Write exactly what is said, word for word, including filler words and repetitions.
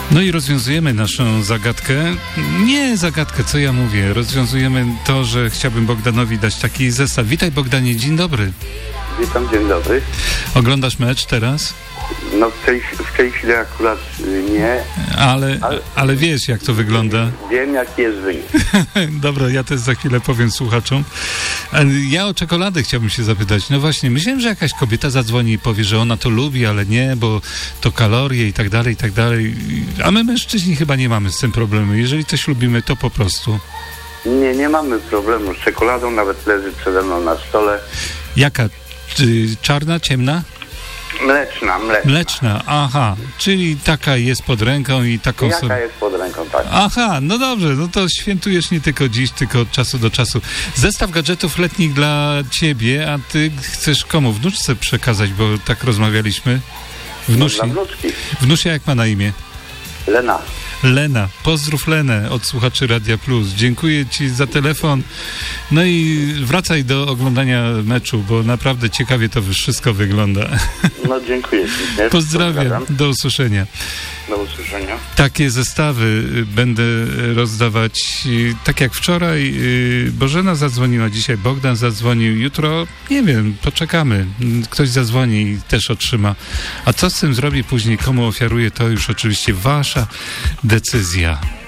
No i rozwiązujemy naszą zagadkę. Nie zagadkę, co ja mówię. Rozwiązujemy to, że chciałbym Bogdanowi dać taki zestaw. Witaj, Bogdanie, dzień dobry. Witam, dzień dobry. Oglądasz mecz teraz? No w tej, w tej chwili akurat y, nie. Ale, ale, ale wiesz, jak to wygląda. Wiem, jaki jest wynik. Dobra, ja też za chwilę powiem słuchaczom. Ja o czekoladę chciałbym się zapytać. No właśnie, myślałem, że jakaś kobieta zadzwoni i powie, że ona to lubi, ale nie, bo to kalorie i tak dalej, i tak dalej. A my mężczyźni chyba nie mamy z tym problemu. Jeżeli coś lubimy, to po prostu. Nie, nie mamy problemu z czekoladą, nawet leży przede mną na stole. Jaka? Czy czarna, ciemna? Mleczna, mleczna. Mleczna, aha, czyli taka jest pod ręką i taką Jaka sobie... jest pod ręką, tak. Aha, no dobrze, no to świętujesz nie tylko dziś, tylko od czasu do czasu. Zestaw gadżetów letnich dla ciebie, a ty chcesz komu? Wnuczce przekazać, bo tak rozmawialiśmy. Wnusi. No, dla wnuczki. Wnusia jak ma na imię? Lena. Lena. Pozdrów Lenę od słuchaczy Radia Plus. Dziękuję ci za telefon. No i wracaj do oglądania meczu, bo naprawdę ciekawie to wszystko wygląda. No dziękuję ci. Pozdrawiam. Do usłyszenia. Do usłyszenia. Takie zestawy będę rozdawać tak jak wczoraj. Bożena zadzwoniła, dzisiaj Bogdan zadzwonił, jutro nie wiem, poczekamy. Ktoś zadzwoni i też otrzyma. A co z tym zrobi później, komu ofiaruje, to już oczywiście wasza decyzja.